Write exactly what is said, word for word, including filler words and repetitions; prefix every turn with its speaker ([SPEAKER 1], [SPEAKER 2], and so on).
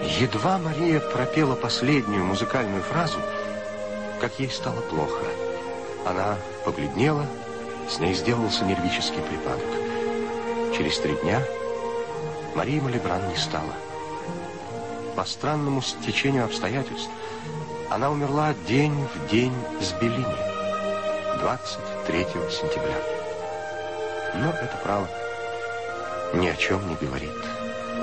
[SPEAKER 1] Едва Мария пропела последнюю музыкальную фразу, как ей стало плохо. Она побледнела, с ней сделался нервический припадок. Через три дня Марии Малибран не стало. По странному стечению обстоятельств она умерла день в день с Беллини, двадцать третьего сентября. Но это, право, ни о чем не говорит.